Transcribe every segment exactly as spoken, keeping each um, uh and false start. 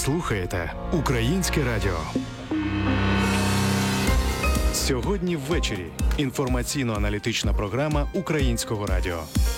слухаєте Українське радіо. Сьогодні ввечері. Інформаційно-аналітична програма Українського радіо.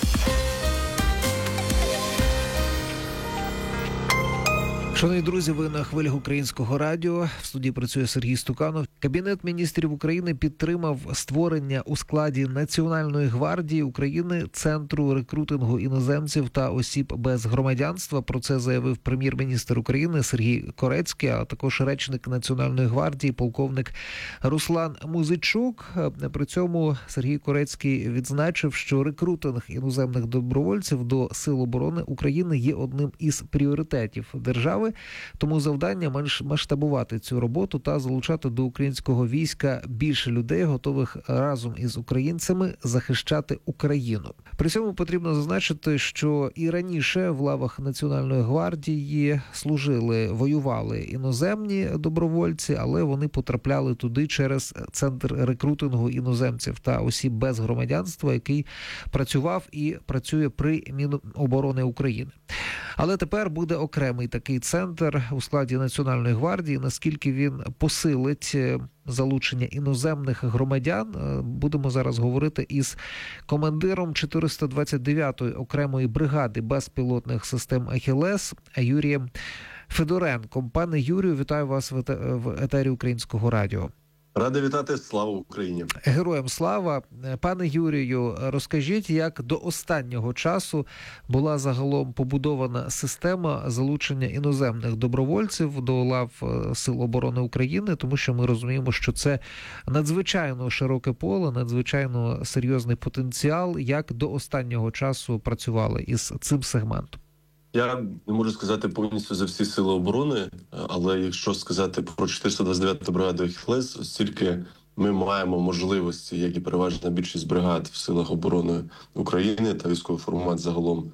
Шановні друзі, ви на хвилях Українського радіо. В студії працює Сергій Стуканов. Кабінет міністрів України підтримав створення у складі Національної гвардії України Центру рекрутингу іноземців та осіб без громадянства. Про це заявив прем'єр-міністр України Сергій Корецький, а також речник Національної гвардії полковник Руслан Музичук. При цьому Сергій Корецький відзначив, що рекрутинг іноземних добровольців до Сил оборони України є одним із пріоритетів держави. Тому завдання масштабувати цю роботу та залучати до українського війська більше людей, готових разом із українцями захищати Україну. При цьому потрібно зазначити, що і раніше в лавах Національної гвардії служили, воювали іноземні добровольці, але вони потрапляли туди через Центр рекрутингу іноземців та осіб без громадянства, який працював і працює при Міноборони України. Але тепер буде окремий такий центр у складі Національної гвардії. Наскільки він посилить залучення іноземних громадян, будемо зараз говорити із командиром чотириста двадцять дев'ятої окремої бригади безпілотних систем «Ахілес» Юрієм Федоренком. Пане Юрію, вітаю вас в етері Українського радіо. Радий вітати. Слава Україні! Героям слава! Пане Юрію, розкажіть, як до останнього часу була загалом побудована система залучення іноземних добровольців до лав Сил оборони України, тому що ми розуміємо, що це надзвичайно широке поле, надзвичайно серйозний потенціал. Як до останнього часу працювали із цим сегментом? Я не можу сказати повністю за всі сили оборони, але якщо сказати про чотириста двадцять дев'яту бригаду «Ахілес», оскільки ми маємо можливості, як і переважна більшість бригад в силах оборони України та військовий формат загалом,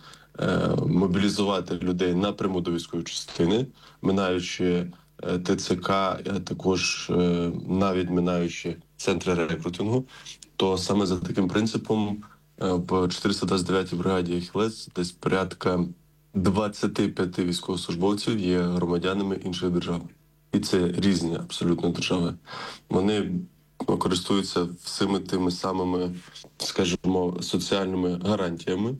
мобілізувати людей напряму до військової частини, минаючи ТЦК, а також навіть минаючи центри рекрутингу, то саме за таким принципом в чотириста двадцять дев'ятій бригаді «Ахілес» десь порядка двадцять п'ять військовослужбовців є громадянами інших держав. І це різні абсолютно держави. Вони користуються всіми тими самими, скажімо, соціальними гарантіями,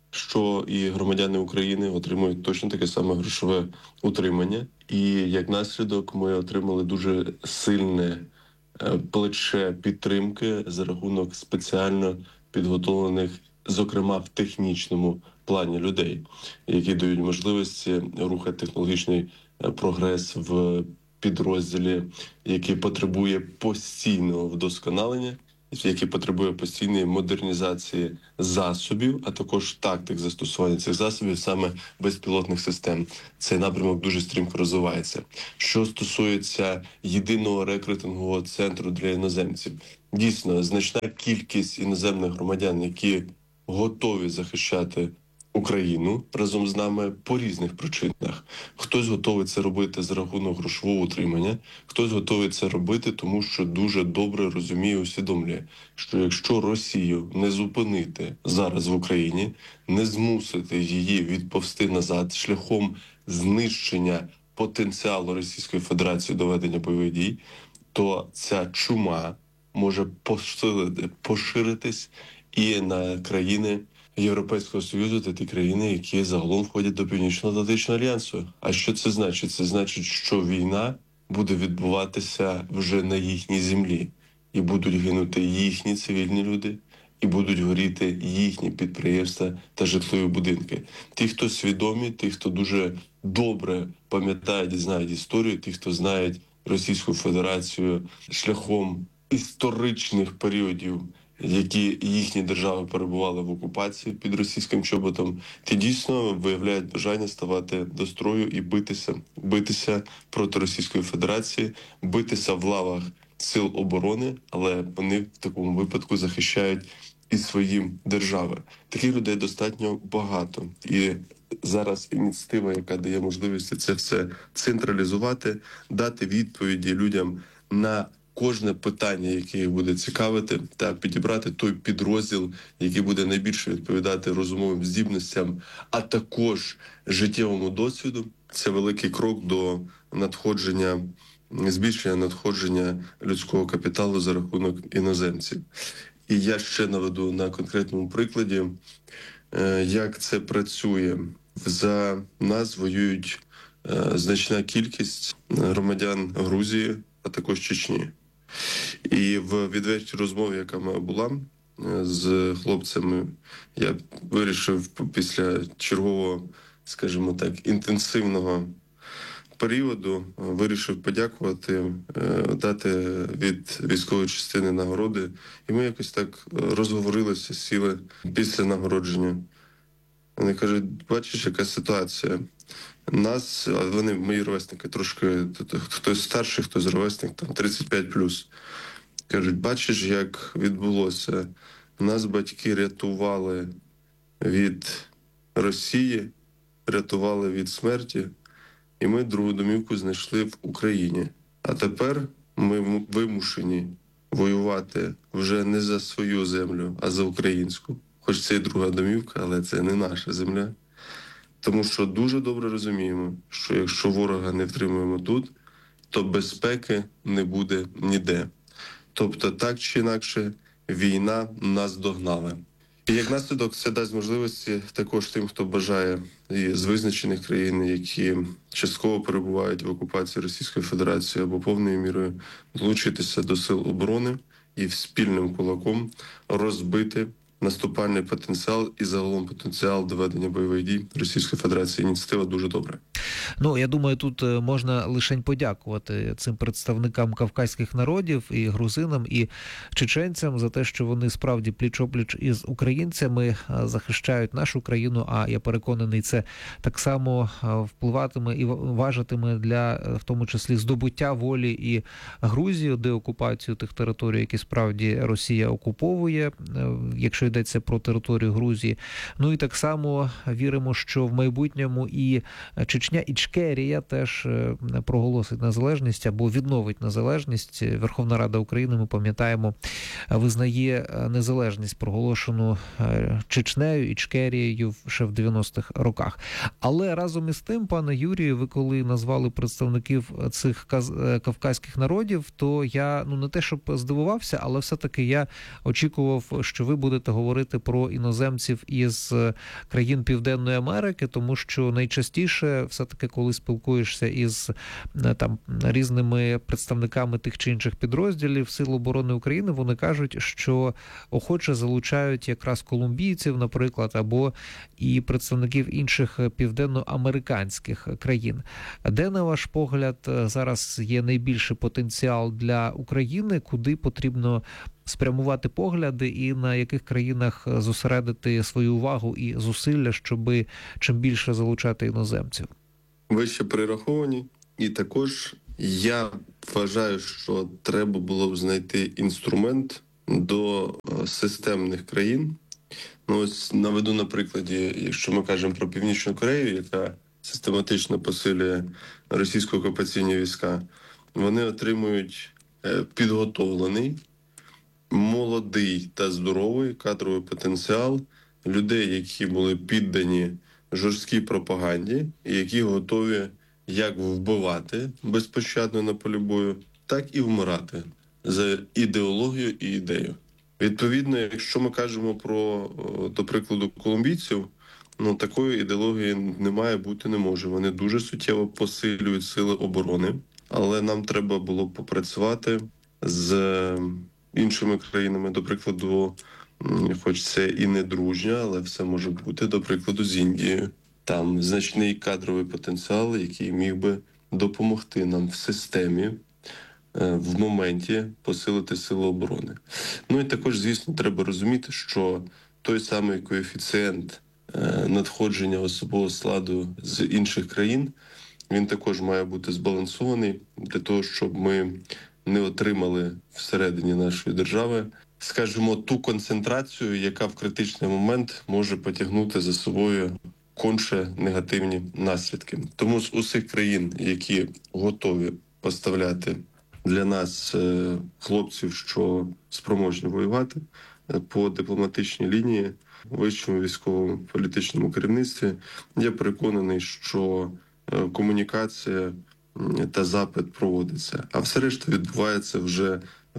що і громадяни України отримують точно таке саме грошове утримання. І як наслідок ми отримали дуже сильне плече підтримки за рахунок спеціально підготовлених, зокрема в технічному плані, людей, які дають можливості рухати технологічний прогрес в підрозділі, який потребує постійного вдосконалення, який потребує постійної модернізації засобів, а також тактик застосування цих засобів саме безпілотних систем. Цей напрямок дуже стрімко розвивається. Що стосується єдиного рекрутингового центру для іноземців, дійсно, значна кількість іноземних громадян, які готові захищати Україну разом з нами по різних причинах. Хтось готовий це робити за рахунок грошового утримання, хтось готовий це робити, тому що дуже добре розуміє, усвідомлює, що якщо Росію не зупинити зараз в Україні, не змусити її відповсти назад шляхом знищення потенціалу Російської Федерації до ведення бойових дій, то ця чума може посилити, поширитись і на країни Європейського Союзу та ті країни, які загалом входять до Північно-Атлантичного альянсу. А що це значить? Це значить, що війна буде відбуватися вже на їхній землі. І будуть гинути їхні цивільні люди, і будуть горіти їхні підприємства та житлові будинки. Ті, хто свідомі, ті, хто дуже добре пам'ятають і знають історію, ті, хто знають Російську Федерацію шляхом історичних періодів, які їхні держави перебували в окупації під російським чоботом, ті дійсно виявляють бажання ставати до строю і битися, битися проти Російської Федерації, битися в лавах сил оборони, але вони в такому випадку захищають і свої держави. Таких людей достатньо багато. І зараз ініціатива, яка дає можливість це все централізувати, дати відповіді людям на кожне питання, яке їх буде цікавити, та підібрати той підрозділ, який буде найбільше відповідати розумовим здібностям, а також життєвому досвіду. це великий крок до надходження, збільшення надходження людського капіталу за рахунок іноземців. І я ще наведу на конкретному прикладі, як це працює. За нас воюють значна кількість громадян Грузії, а також Чечні. І в відвертій розмові, яка моя була з хлопцями, я вирішив після чергового, скажімо так, інтенсивного періоду, вирішив подякувати, дати від військової частини нагороди. І ми якось так розговорилися, сіли після нагородження. Вони кажуть, бачиш, яка ситуація. Нас, а вони мої ровесники, трошки, хтось старший, хтось ровесник, там тридцять п'ять плюс. Кажуть, бачиш, як відбулося. Нас батьки рятували від Росії, рятували від смерті, і ми другу домівку знайшли в Україні. А тепер ми вимушені воювати вже не за свою землю, а за українську. Хоч це і друга домівка, але це не наша земля. Тому що дуже добре розуміємо, що якщо ворога не втримуємо тут, то безпеки не буде ніде. Тобто, так чи інакше, війна нас догнала. І як наслідок це дасть можливості також тим, хто бажає і з визначених країн, які частково перебувають в окупації Російської Федерації або повною мірою, долучитися до сил оборони і спільним кулаком розбити наступальний потенціал і загалом потенціал доведення бойових дій Російської Федерації. Ініціатива дуже добра. Ну, я думаю, тут можна лише подякувати цим представникам кавказьких народів, і грузинам, і чеченцям за те, що вони справді пліч-опліч із українцями захищають нашу країну, а я переконаний, це так само впливатиме і важитиме для, в тому числі, здобуття волі і Грузію, деокупацію тих територій, які справді Росія окуповує, якщо йдеться про територію Грузії. Ну і так само віримо, що в майбутньому і Чечня, і Ічкерія теж проголосить незалежність або відновить незалежність. Верховна Рада України, ми пам'ятаємо, визнає незалежність, проголошену Чечнею, Ічкерією ще в дев'яностих роках. Але разом із тим, пане Юрію, ви коли назвали представників цих кавказьких народів, то я, ну не те, щоб здивувався, але все-таки я очікував, що ви будете говорити про іноземців із країн Південної Америки, тому що найчастіше все-таки, коли спілкуєшся із там різними представниками тих чи інших підрозділів Сил оборони України, вони кажуть, що охоче залучають якраз колумбійців, наприклад, або і представників інших південноамериканських країн. Де, на ваш погляд, зараз є найбільший потенціал для України, куди потрібно спрямувати погляди і на яких країнах зосередити свою увагу і зусилля, щоб чим більше залучати іноземців? Ви ще перераховані. І також я вважаю, що треба було б знайти інструмент до системних країн. Ну, ось наведу на прикладі, якщо ми кажемо про Північну Корею, яка систематично посилює російсько-окупаційні війська, вони отримують підготовлений, молодий та здоровий кадровий потенціал людей, які були піддані жорсткій пропаганді, і які готові як вбивати безпощадно на полі бою, так і вмирати за ідеологію і ідею. Відповідно, якщо ми кажемо про, до прикладу, колумбійців, ну такої ідеології не має бути, не може. Вони дуже суттєво посилюють сили оборони, але нам треба було попрацювати з іншими країнами, до прикладу, хоч це і не дружня, але все може бути, до прикладу, з Індією. Там значний кадровий потенціал, який міг би допомогти нам в системі, в моменті посилити сили оборони. Ну і також, звісно, треба розуміти, що той самий коефіцієнт надходження особового складу з інших країн, він також має бути збалансований для того, щоб ми не отримали всередині нашої держави, скажімо, ту концентрацію, яка в критичний момент може потягнути за собою конче негативні наслідки. Тому з усіх країн, які готові поставляти для нас хлопців, що спроможні воювати, по дипломатичній лінії, вищому військовому політичному керівництві, я переконаний, що е, комунікація м, та запит проводиться, а все решта відбувається вже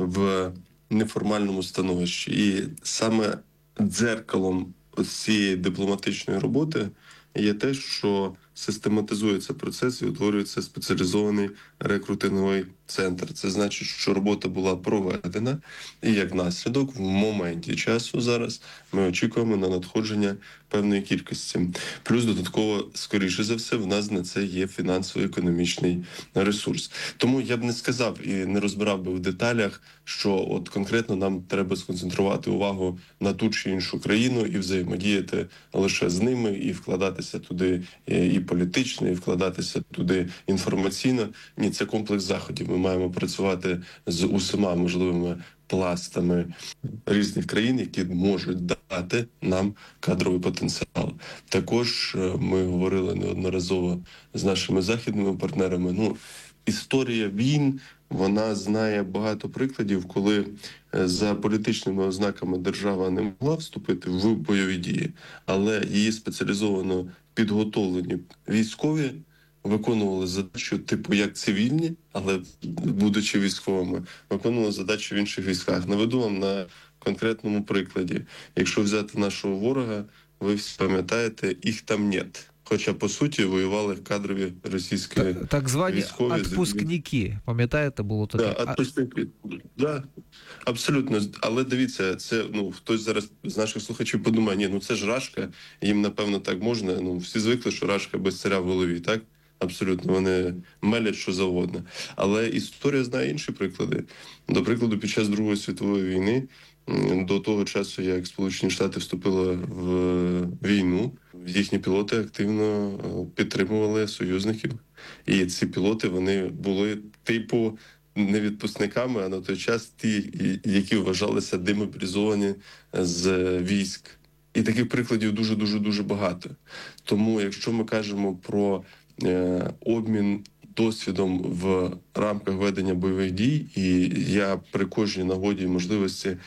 в неформальному становищі. І саме дзеркалом цієї дипломатичної роботи є те, що систематизується процес і утворюється спеціалізований рекрутинговий центр. Це значить, що робота була проведена, і як наслідок в моменті часу зараз ми очікуємо на надходження певної кількості. Плюс додатково, скоріше за все, в нас на це є фінансово-економічний ресурс. Тому я б не сказав і не розбирав би в деталях, що от конкретно нам треба сконцентрувати увагу на ту чи іншу країну і взаємодіяти лише з ними, і вкладатися туди і політично, і вкладатися туди інформаційно. Ні, це комплекс заходів. Ми маємо працювати з усіма можливими пластами різних країн, які можуть дати нам кадровий потенціал. Також ми говорили неодноразово з нашими західними партнерами. Ну, історія війн, вона знає багато прикладів, коли за політичними ознаками держава не могла вступити в бойові дії, але її спеціалізовано підготовлені військові виконували задачу, типу, як цивільні, але будучи військовими, виконували задачу в інших військах. Наведу вам на конкретному прикладі. Якщо взяти нашого ворога, ви всі пам'ятаєте, їх там нет. Хоча, по суті, воювали кадрові російські Так, так звані військові. відпускники. Пам'ятаєте, було таке? Да, відпускники. Да, абсолютно. Але дивіться, це, ну, хтось зараз з наших слухачів подумає, ні, ну це ж Рашка, їм, напевно, так можна. Ну, всі звикли, що Рашка без царя в голові, так? Абсолютно, вони мелять що завгодно. Але історія знає інші приклади. До прикладу, під час Другої світової війни, до того часу, як Сполучені Штати вступили в війну, їхні пілоти активно підтримували союзників. І ці пілоти, вони були типу не відпускниками, а на той час ті, які вважалися демобілізовані з військ. І таких прикладів дуже-дуже-дуже багато. Тому, якщо ми кажемо про е, обмін досвідом в рамках ведення бойових дій, і я при кожній нагоді і можливості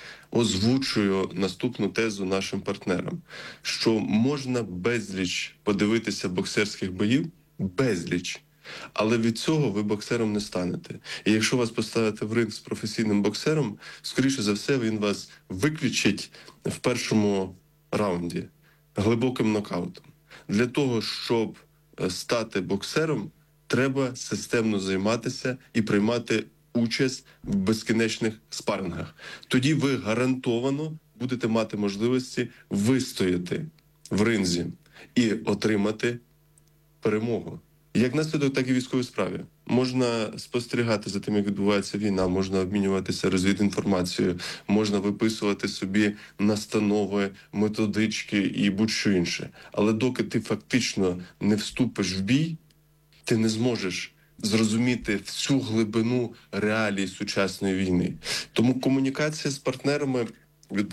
озвучую наступну тезу нашим партнерам, що можна безліч подивитися боксерських боїв, безліч, але від цього ви боксером не станете. І якщо вас поставити в ринг з професійним боксером, скоріше за все він вас виключить в першому раунді глибоким нокаутом. Для того, щоб стати боксером, треба системно займатися і приймати участь в безкінечних спарингах. Тоді ви гарантовано будете мати можливості вистояти в ринзі і отримати перемогу. Як наслідок, так і військовій справі. Можна спостерігати за тим, як відбувається війна, можна обмінюватися розвідінформацією, можна виписувати собі настанови, методички і будь-що інше. Але доки ти фактично не вступиш в бій, ти не зможеш зрозуміти всю глибину реалій сучасної війни. Тому комунікація з партнерами